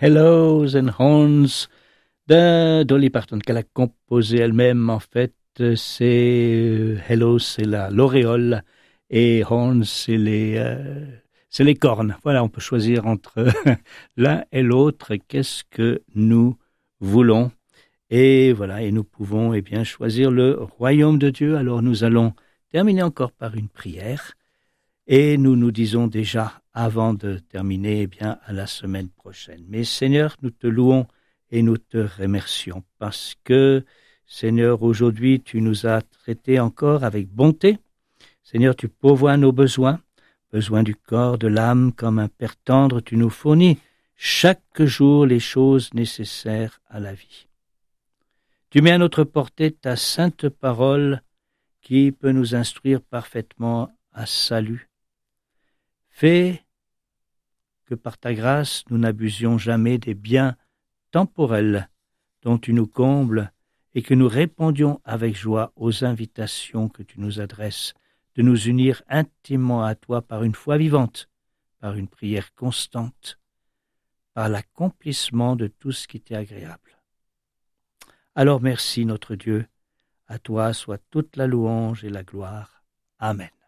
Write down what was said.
Hellos and Horns de Dolly Parton, qu'elle a composé elle-même. En fait, c'est Hello, c'est l'auréole, et Horns, c'est les cornes. Voilà, on peut choisir entre l'un et l'autre. Qu'est-ce que nous voulons? Et voilà, et nous pouvons bien choisir le royaume de Dieu. Alors nous allons terminer encore par une prière. Et nous nous disons déjà, avant de terminer, à la semaine prochaine. Mais Seigneur, nous te louons et nous te remercions parce que, Seigneur, aujourd'hui, tu nous as traités encore avec bonté. Seigneur, tu pourvois nos besoins du corps, de l'âme, comme un Père tendre, tu nous fournis chaque jour les choses nécessaires à la vie. Tu mets à notre portée ta sainte parole qui peut nous instruire parfaitement à salut. Fais que par ta grâce, nous n'abusions jamais des biens temporels dont tu nous combles et que nous répondions avec joie aux invitations que tu nous adresses de nous unir intimement à toi par une foi vivante, par une prière constante, par l'accomplissement de tout ce qui t'est agréable. Alors merci notre Dieu, à toi soit toute la louange et la gloire. Amen.